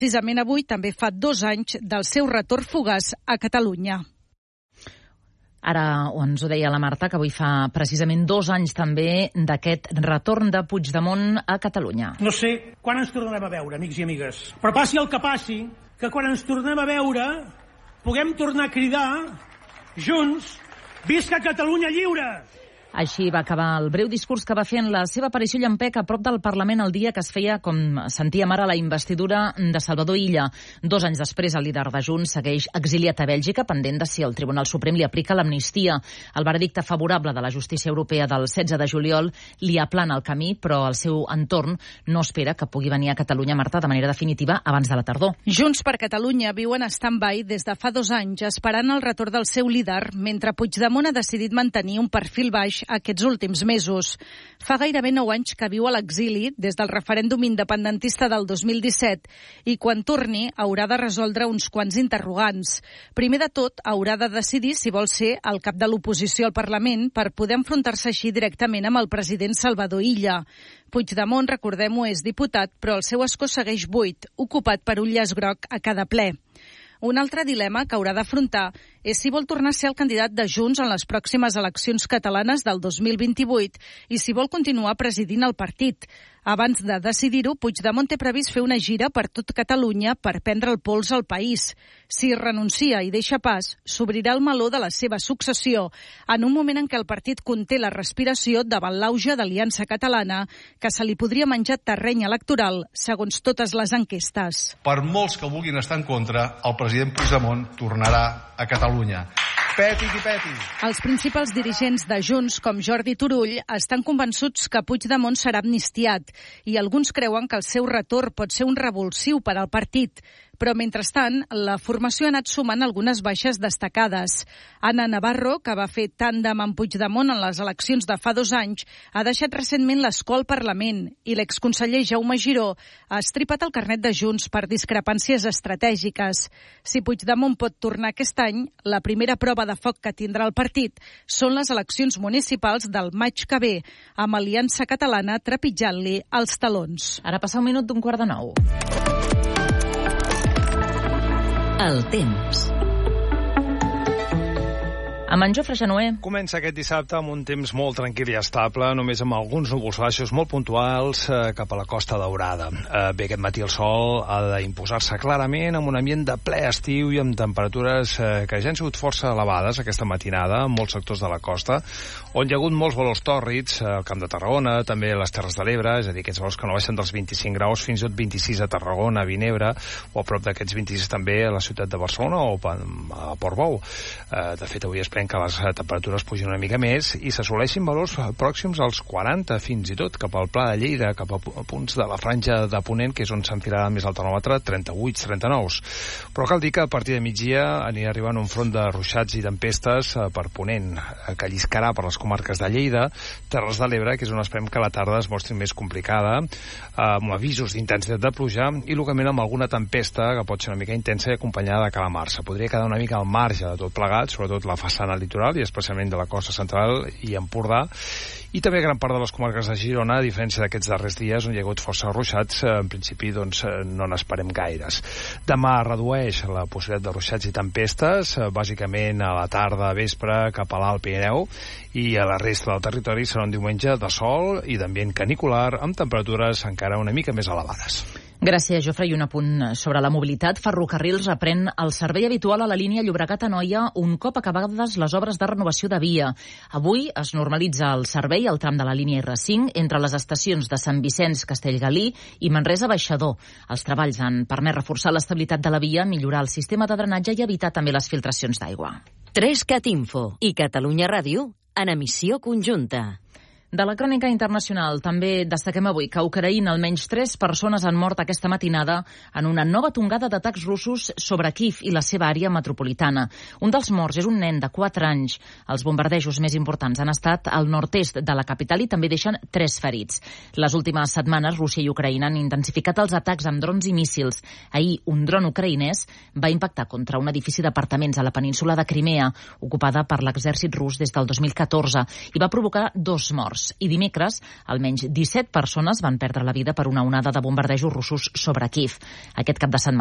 Precisament avui també fa 2 anys del seu retorn fugaç a Catalunya. Ara ens ho deia la Marta, que avui fa precisament 2 anys també d'aquest retorn de Puigdemont a Catalunya. No sé quan ens tornarem a veure, amics i amigues, però passi el que passi, que quan ens tornem a veure puguem tornar a cridar junts «Visca Catalunya lliure!». Així va acabar el breu discurs que va fer en la seva aparició llampec a prop del Parlament el dia que es feia, com sentíem ara, la investidura de Salvador Illa. 2 anys després, el líder de Junts segueix exiliat a Bèlgica, pendent de si el Tribunal Suprem li aplica l'amnistia. El veredicte favorable de la justícia europea del 16 de juliol li aplana el camí, però el seu entorn no espera que pugui venir a Catalunya, Marta, de manera definitiva abans de la tardor. Junts per Catalunya viu en stand-by des de fa 2 anys, esperant el retorn del seu líder, mentre Puigdemont ha decidit mantenir un perfil baix aquests últims mesos. Fa gairebé 9 anys que viu a l'exili des del referèndum independentista del 2017 i quan torni haurà de resoldre uns quants interrogants. Primer de tot, haurà de decidir si vol ser el cap de l'oposició al Parlament per poder enfrontar-se així directament amb el president Salvador Illa. Puigdemont, recordem-ho, és diputat, però el seu escó segueix buit, ocupat per un llaç groc a cada ple. Un altre dilema que haurà d'afrontar és si vol tornar a ser el candidat de Junts en les pròximes eleccions catalanes del 2028 i si vol continuar presidint el partit. Abans de decidir-ho, Puigdemont té previst fer una gira per tot Catalunya per prendre el pols al país. Si renuncia i deixa pas, s'obrirà el meló de la seva successió en un moment en què el partit conté la respiració davant l'auge d'Aliança Catalana, que se li podria menjar terreny electoral, segons totes les enquestes. Per molts que vulguin estar en contra, el president Puigdemont tornarà a Catalunya. Peti qui peti. Els principals dirigents de Junts, com Jordi Turull, estan convençuts que Puigdemont serà amnistiat i alguns creuen que el seu retorn pot ser un revulsiu per al partit. Però, mentrestant, la formació ha anat sumant algunes baixes destacades. Anna Navarro, que va fer tàndem amb Puigdemont en les eleccions de fa 2 anys, ha deixat recentment l'escó al Parlament i l'exconseller Jaume Giró ha estripat el carnet de Junts per discrepàncies estratègiques. Si Puigdemont pot tornar aquest any, la primera prova de foc que tindrà el partit són les eleccions municipals del maig que ve, amb Aliança Catalana trepitjant-li els talons. Ara passa 1 minut d'8:45. El temps. Amb en Jofre Xanoé. Comença aquest dissabte amb un temps molt tranquil i estable, només amb alguns núvols baixos molt puntuals cap a la Costa Daurada. Bé, aquest matí el sol ha d'imposar-se clarament amb un ambient de ple estiu i amb temperatures que ja han sigut força elevades aquesta matinada en molts sectors de la costa, on hi ha hagut molts valors tòrrids, al Camp de Tarragona, també a les Terres de l'Ebre, és a dir, aquests valors que no baixen dels 25 graus, fins i tot 26 a Tarragona, a Vinebre, o a prop d'aquests 26 també a la ciutat de Barcelona o a Portbou. De fet, avui esperem que les temperatures pugin una mica més i s'assoleixin valors pròxims als 40, fins i tot cap al Pla de Lleida, cap a punts de la franja de Ponent, que és on s'enfilarà més el termòmetre, 38, 39. Però cal dir que a partir de migdia anirà arribant un front de ruixats i tempestes per Ponent, que lliscarà per les comarques de Lleida, Terres de l'Ebre, que és on esperem que la tarda es mostri més complicada, amb avisos d'intensitat de pluja i localment amb alguna tempesta que pot ser una mica intensa i acompanyada de calamarsa. Podria quedar una mica al marge de tot plegat, sobretot la façana litoral i especialment de la costa central i Empordà, i també gran part de les comarques de Girona, a diferència d'aquests darrers dies on hi ha hagut força ruixats, en principi doncs, no n'esperem gaires. Demà redueix la possibilitat de ruixats i tempestes, bàsicament a la tarda, vespre, cap a l'Alt Pirineu, i a la resta del territori serà un diumenge de sol i d'ambient canicular, amb temperatures encara una mica més elevades. Gràcies, Jofre. I un apunt sobre la mobilitat. Ferrocarrils reprèn el servei habitual a la línia Llobregat-Anoia un cop acabades les obres de renovació de via. Avui es normalitza el servei al tram de la línia R5 entre les estacions de Sant Vicenç, Castellgalí i Manresa-Baixador. Els treballs han permès reforçar l'estabilitat de la via, millorar el sistema de drenatge i evitar també les filtracions d'aigua. 3CAT Info i Catalunya Ràdio en emissió conjunta. De la crònica internacional també destaquem avui que a Ucraïna almenys 3 persones han mort aquesta matinada en una nova tongada d'atacs russos sobre Kíev i la seva àrea metropolitana. Un dels morts és un nen de 4 anys. Els bombardejos més importants han estat al nord-est de la capital i també deixen 3 ferits. Les últimes setmanes, Rússia i Ucraïna han intensificat els atacs amb drons i míssils. Ahir, un dron ucraïnès va impactar contra un edifici d'apartaments a la península de Crimea, ocupada per l'exèrcit rus des del 2014, i va provocar 2 morts. morts. I dimecres, almenys 17 persones van perdre la vida per una onada de bombardejos russos sobre Kíev. Aquest cap de setmana